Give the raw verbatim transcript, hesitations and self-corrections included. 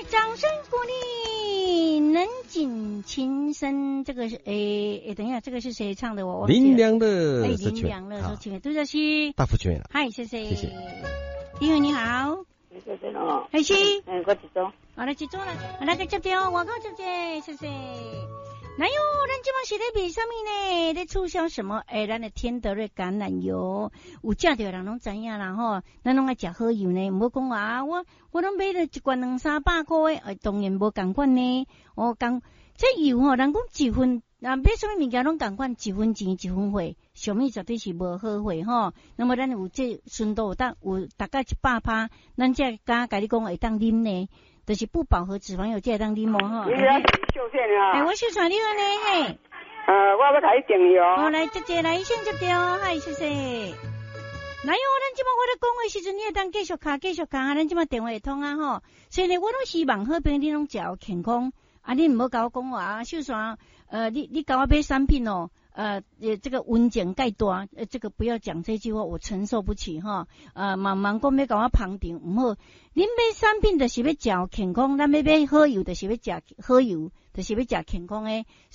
掌声鼓励，能紧情深。这个是诶诶，等一下，这个是谁唱的？我林良的哎，林良的说，请给杜小西大福全了。 嗨，谢谢， 谢谢。 因为你好， 谢谢哦， 还是， 嗯，我一组， 好了，一组了，来个接掉，我靠接接，谢谢。那哟，咱这帮是在比上面呢，在促销什么？诶，咱的天德瑞橄榄油，有食着人拢知影啦吼，咱拢爱食好油呢，唔好讲话啊，我我拢买了一罐两三百块诶，当然无共款呢。哦，共这油吼，人讲一分，啊，买什么物件拢共款，一分钱一分货，小米绝对是无好货吼。那么咱有这顺度有当有大概一百趴，咱这敢甲你讲会当啉呢？就是不饱和脂肪有这当啉无吼。 你要秀线啊？ 哎，我秀传你了呢嘿。 呃，我要甲你订油。 哦，来接接来先接掉，嗨，谢谢。来哟，咱即摆我咧讲的时阵，你会当继续卡继续卡，咱即摆电话会通啊吼。所以呢，我拢希望好朋友你拢食有健康，啊，你唔好甲我讲话啊，秀传，呃，你你甲我买产品哦。呃，这个文件盖大，呃，这个不要讲这句话，我承受不起哈。呃，慢慢讲要甲我旁听，唔好。恁买产品就是要食健康，咱要买好油就是要食好油，就是要食健康诶。